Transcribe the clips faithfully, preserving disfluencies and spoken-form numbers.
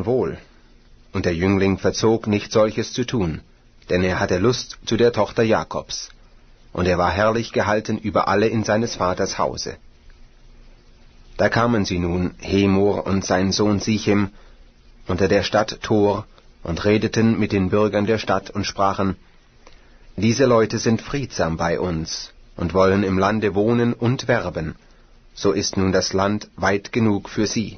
wohl. Und der Jüngling verzog nicht, solches zu tun, denn er hatte Lust zu der Tochter Jakobs, und er war herrlich gehalten über alle in seines Vaters Hause. Da kamen sie nun, Hemor und sein Sohn Sichem, unter der Stadt Tor, und redeten mit den Bürgern der Stadt und sprachen: Diese Leute sind friedsam bei uns und wollen im Lande wohnen und werben, so ist nun das Land weit genug für sie.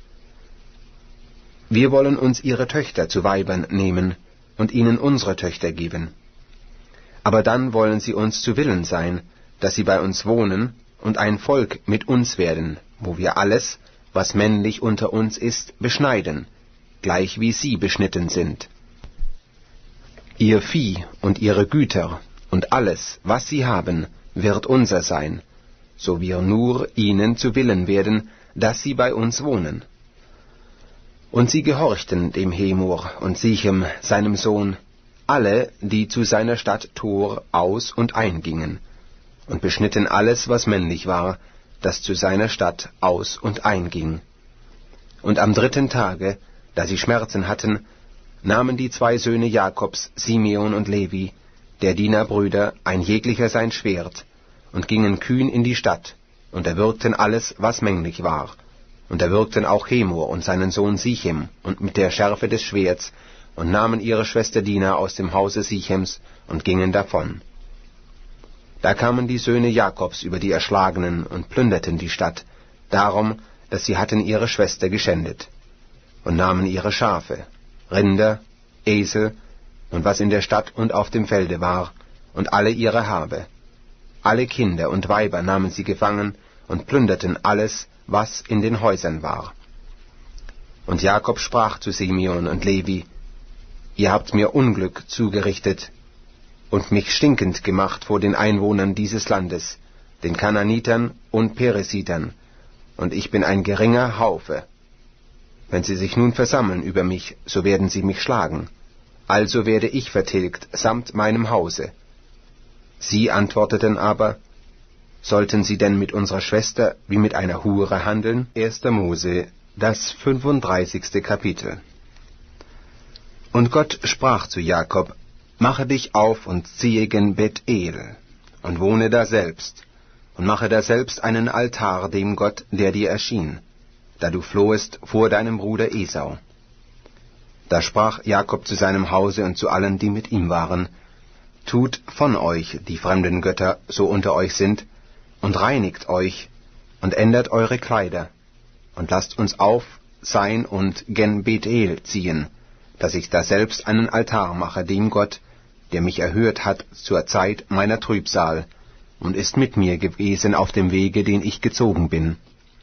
Wir wollen uns ihre Töchter zu Weibern nehmen und ihnen unsere Töchter geben. Aber dann wollen sie uns zu Willen sein, dass sie bei uns wohnen und ein Volk mit uns werden, wo wir alles, was männlich unter uns ist, beschneiden, gleich wie sie beschnitten sind. Ihr Vieh und ihre Güter und alles, was sie haben, wird unser sein, so wir nur ihnen zu Willen werden, dass sie bei uns wohnen. Und sie gehorchten dem Hemor und Sichem, seinem Sohn, alle, die zu seiner Stadt Tor aus und eingingen, und beschnitten alles, was männlich war, das zu seiner Stadt aus und einging. Und am dritten Tage, da sie Schmerzen hatten, nahmen die zwei Söhne Jakobs, Simeon und Levi, der Dienerbrüder, ein jeglicher sein Schwert, und gingen kühn in die Stadt, und erwürgten alles, was männlich war, und erwürgten auch Hemor und seinen Sohn Sichem, und mit der Schärfe des Schwerts, und nahmen ihre Schwester Dina aus dem Hause Sichems, und gingen davon. Da kamen die Söhne Jakobs über die Erschlagenen und plünderten die Stadt, darum, dass sie hatten ihre Schwester geschändet, und nahmen ihre Schafe, Rinder, Esel und was in der Stadt und auf dem Felde war, und alle ihre Habe. Alle Kinder und Weiber nahmen sie gefangen und plünderten alles, was in den Häusern war. Und Jakob sprach zu Simeon und Levi: Ihr habt mir Unglück zugerichtet und mich stinkend gemacht vor den Einwohnern dieses Landes, den Kanaanitern und Peresitern, und ich bin ein geringer Haufe. Wenn sie sich nun versammeln über mich, so werden sie mich schlagen. Also werde ich vertilgt samt meinem Hause. Sie antworteten aber: Sollten sie denn mit unserer Schwester wie mit einer Hure handeln? erster Mose, das fünfunddreißigste Kapitel. Und Gott sprach zu Jakob: Mache dich auf und ziehe gen Bethel und wohne daselbst, und mache daselbst einen Altar dem Gott, der dir erschien, da du flohest vor deinem Bruder Esau. Da sprach Jakob zu seinem Hause und zu allen, die mit ihm waren: Tut von euch die fremden Götter, so unter euch sind, und reinigt euch, und ändert eure Kleider, und lasst uns auf sein und gen Bethel ziehen, dass ich daselbst einen Altar mache dem Gott, der mich erhört hat zur Zeit meiner Trübsal, und ist mit mir gewesen auf dem Wege, den ich gezogen bin.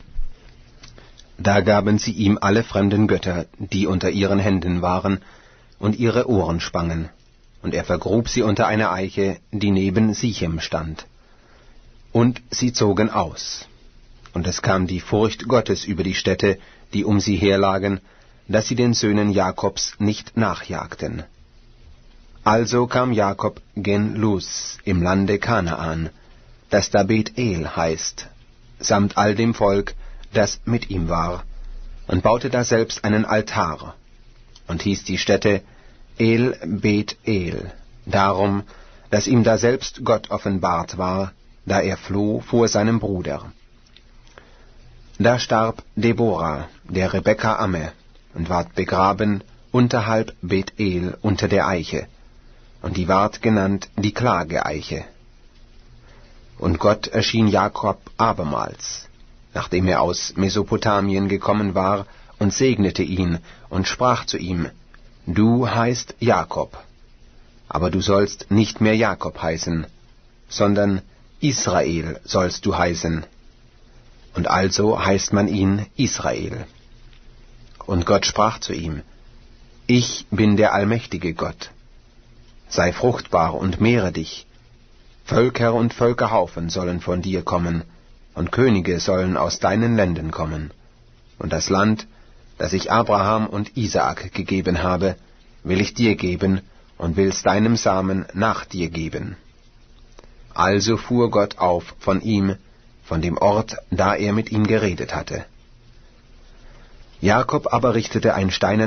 Da gaben sie ihm alle fremden Götter, die unter ihren Händen waren, und ihre Ohrenspangen, und er vergrub sie unter einer Eiche, die neben Sichem stand. Und sie zogen aus. Und es kam die Furcht Gottes über die Städte, die um sie herlagen, dass sie den Söhnen Jakobs nicht nachjagten. Also kam Jakob gen Luz im Lande Kanaan, das da Bethel heißt, samt all dem Volk, das mit ihm war, und baute daselbst einen Altar, und hieß die Stätte El Bethel, darum, dass ihm daselbst Gott offenbart war, da er floh vor seinem Bruder. Da starb Deborah, der Rebekka Amme, und ward begraben unterhalb Bethel unter der Eiche, und die ward genannt die Klageeiche. Und Gott erschien Jakob abermals, nachdem er aus Mesopotamien gekommen war, und segnete ihn und sprach zu ihm: Du heißt Jakob, aber du sollst nicht mehr Jakob heißen, sondern Israel sollst du heißen. Und also heißt man ihn Israel. Und Gott sprach zu ihm: Ich bin der allmächtige Gott. Sei fruchtbar und mehre dich. Völker und Völkerhaufen sollen von dir kommen, und Könige sollen aus deinen Lenden kommen. Und das Land, das ich Abraham und Isaak gegeben habe, will ich dir geben, und will's deinem Samen nach dir geben. Also fuhr Gott auf von ihm, von dem Ort, da er mit ihm geredet hatte. Jakob aber richtete ein steinernes